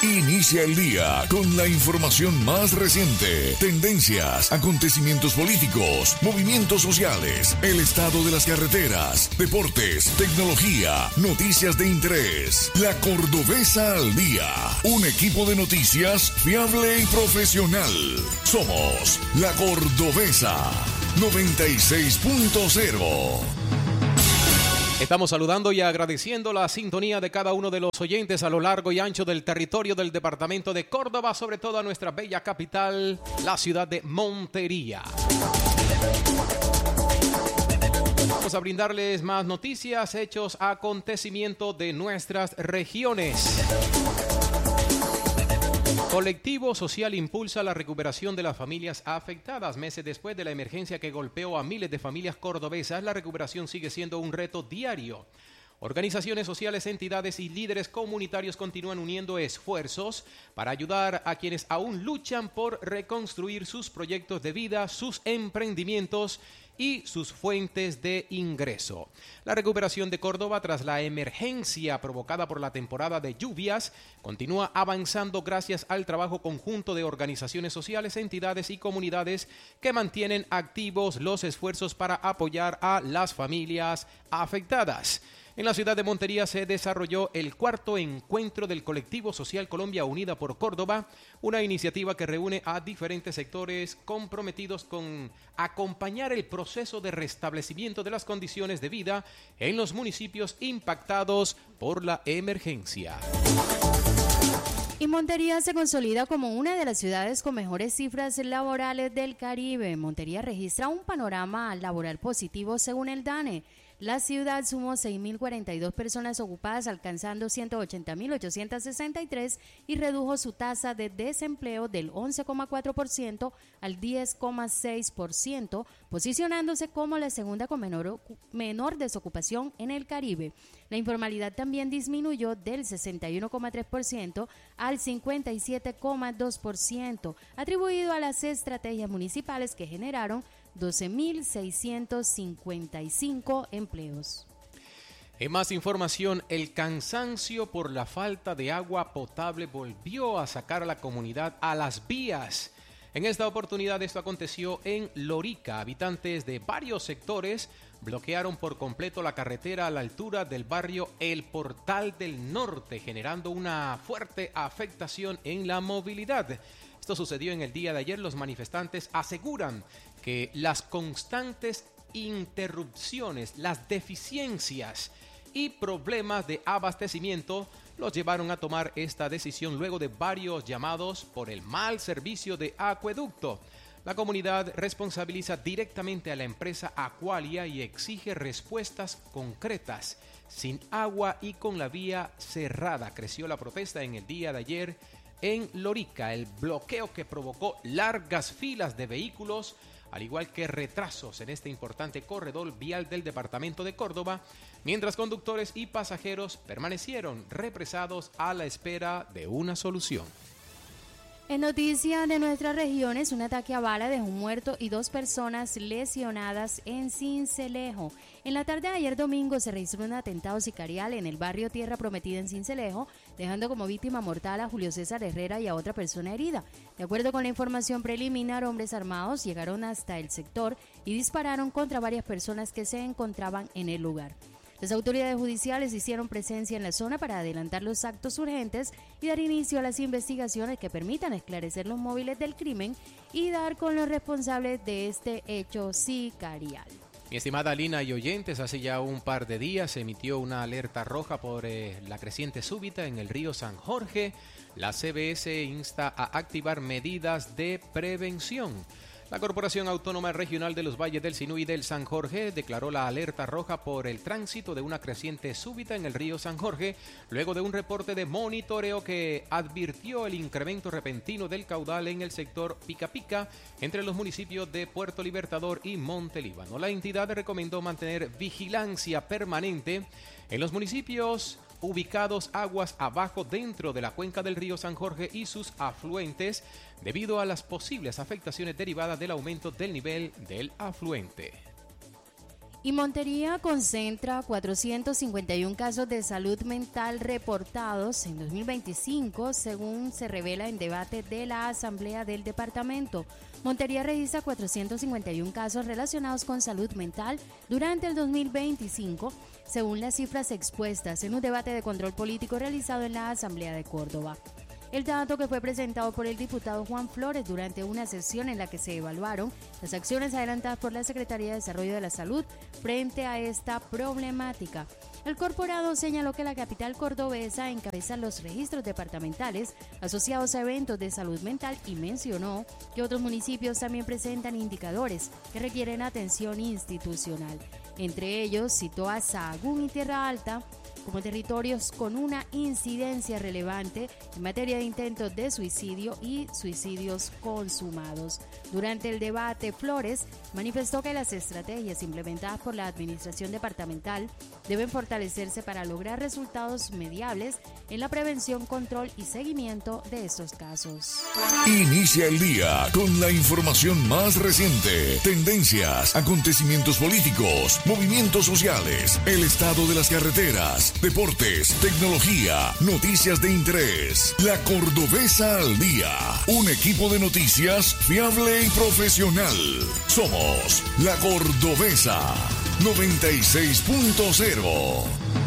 Inicia el día con la información más reciente, tendencias, acontecimientos políticos, movimientos sociales, el estado de las carreteras, deportes, tecnología, noticias de interés. La Cordobesa al día, un equipo de noticias fiable y profesional. Somos La Cordobesa 96.0. Estamos saludando y agradeciendo la sintonía de cada uno de los oyentes a lo largo y ancho del territorio del departamento de Córdoba, sobre todo a nuestra bella capital, la ciudad de Montería. Vamos a brindarles más noticias, hechos, acontecimientos de nuestras regiones. Colectivo social impulsa la recuperación de las familias afectadas. Meses después de la emergencia que golpeó a miles de familias cordobesas, la recuperación sigue siendo un reto diario. Organizaciones sociales, entidades y líderes comunitarios continúan uniendo esfuerzos para ayudar a quienes aún luchan por reconstruir sus proyectos de vida, sus emprendimientos y sus fuentes de ingreso. La recuperación de Córdoba tras la emergencia provocada por la temporada de lluvias continúa avanzando gracias al trabajo conjunto de organizaciones sociales, entidades y comunidades que mantienen activos los esfuerzos para apoyar a las familias afectadas. En la ciudad de Montería se desarrolló el cuarto encuentro del Colectivo Social Colombia Unida por Córdoba, una iniciativa que reúne a diferentes sectores comprometidos con acompañar el proceso de restablecimiento de las condiciones de vida en los municipios impactados por la emergencia. Y Montería se consolida como una de las ciudades con mejores cifras laborales del Caribe. Montería registra un panorama laboral positivo según el DANE. La ciudad sumó 6.042 personas ocupadas, alcanzando 180.863 y redujo su tasa de desempleo del 11,4% al 10,6%, posicionándose como la segunda con menor desocupación en el Caribe. La informalidad también disminuyó del 61,3% al 57,2%, atribuido a las estrategias municipales que generaron 12.655 empleos. En más información, el cansancio por la falta de agua potable volvió a sacar a la comunidad a las vías. En esta oportunidad esto aconteció en Lorica. Habitantes de varios sectores bloquearon por completo la carretera a la altura del barrio El Portal del Norte, generando una fuerte afectación en la movilidad. Esto sucedió en el día de ayer. Los manifestantes aseguran que las constantes interrupciones, las deficiencias y problemas de abastecimiento los llevaron a tomar esta decisión luego de varios llamados por el mal servicio de acueducto. La comunidad responsabiliza directamente a la empresa Aqualia y exige respuestas concretas. Sin agua y con la vía cerrada, creció la protesta en el día de ayer en Lorica. El bloqueo que provocó largas filas de vehículos, al igual que retrasos en este importante corredor vial del departamento de Córdoba, mientras conductores y pasajeros permanecieron represados a la espera de una solución. En noticias de nuestras regiones, un ataque a bala dejó un muerto y 2 personas lesionadas en Sincelejo. En la tarde de ayer domingo se registró un atentado sicarial en el barrio Tierra Prometida en Sincelejo, dejando como víctima mortal a Julio César Herrera y a otra persona herida. De acuerdo con la información preliminar, hombres armados llegaron hasta el sector y dispararon contra varias personas que se encontraban en el lugar. Las autoridades judiciales hicieron presencia en la zona para adelantar los actos urgentes y dar inicio a las investigaciones que permitan esclarecer los móviles del crimen y dar con los responsables de este hecho sicarial. Mi estimada Lina y oyentes, hace ya un par de días se emitió una alerta roja por la creciente súbita en el río San Jorge. La CBS insta a activar medidas de prevención. La Corporación Autónoma Regional de los Valles del Sinú y del San Jorge declaró la alerta roja por el tránsito de una creciente súbita en el río San Jorge, luego de un reporte de monitoreo que advirtió el incremento repentino del caudal en el sector Pica Pica entre los municipios de Puerto Libertador y Montelíbano. La entidad recomendó mantener vigilancia permanente en los municipios ubicados aguas abajo dentro de la cuenca del río San Jorge y sus afluentes, debido a las posibles afectaciones derivadas del aumento del nivel del afluente. Y Montería concentra 451 casos de salud mental reportados en 2025, según se revela en debate de la Asamblea del Departamento. Montería registra 451 casos relacionados con salud mental durante el 2025, según las cifras expuestas en un debate de control político realizado en la Asamblea de Córdoba. El dato, que fue presentado por el diputado Juan Flores durante una sesión en la que se evaluaron las acciones adelantadas por la Secretaría de Desarrollo de la Salud frente a esta problemática. El corporado señaló que la capital cordobesa encabeza los registros departamentales asociados a eventos de salud mental y mencionó que otros municipios también presentan indicadores que requieren atención institucional. Entre ellos citó a Sahagún y Tierra Alta como territorios con una incidencia relevante en materia de intentos de suicidio y suicidios consumados. Durante el debate, Flores manifestó que las estrategias implementadas por la administración departamental deben fortalecerse para lograr resultados mediables en la prevención, control y seguimiento de estos casos. Inicia el día con la información más reciente, tendencias, acontecimientos políticos, movimientos sociales, el estado de las carreteras, deportes, tecnología, noticias de interés. La Cordobesa al día, un equipo de noticias fiable y profesional. Somos La Cordobesa 96.0.